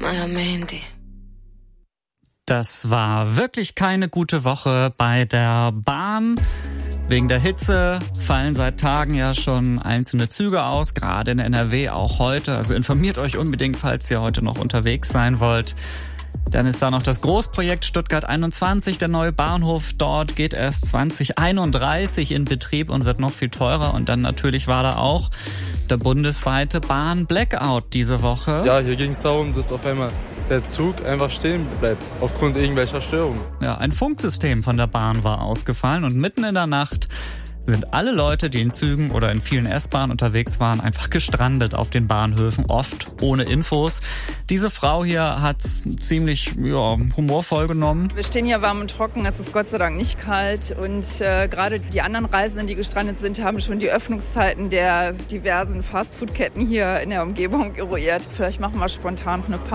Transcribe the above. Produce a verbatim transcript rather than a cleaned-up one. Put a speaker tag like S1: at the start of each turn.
S1: malamente.
S2: Das war wirklich keine gute Woche bei der Bahn. Wegen der Hitze fallen seit Tagen ja schon einzelne Züge aus, gerade in N R W auch heute. Also informiert euch unbedingt, falls ihr heute noch unterwegs sein wollt. Dann ist da noch das Großprojekt Stuttgart einundzwanzig, der neue Bahnhof. Dort geht erst zwanzig einunddreißig in Betrieb und wird noch viel teurer. Und dann natürlich war da auch der bundesweite Bahn-Blackout diese Woche.
S3: Ja, hier ging es darum, dass auf einmal der Zug einfach stehen bleibt, aufgrund irgendwelcher Störungen.
S2: Ja, ein Funksystem von der Bahn war ausgefallen und mitten in der Nacht sind alle Leute, die in Zügen oder in vielen S-Bahnen unterwegs waren, einfach gestrandet auf den Bahnhöfen, oft ohne Infos. Diese Frau hier hat ziemlich ja, humorvoll genommen.
S4: Wir stehen hier warm und trocken, es ist Gott sei Dank nicht kalt und äh, gerade die anderen Reisenden, die gestrandet sind, haben schon die Öffnungszeiten der diversen Fastfood-Ketten hier in der Umgebung eruiert. Vielleicht machen wir spontan noch eine Pause.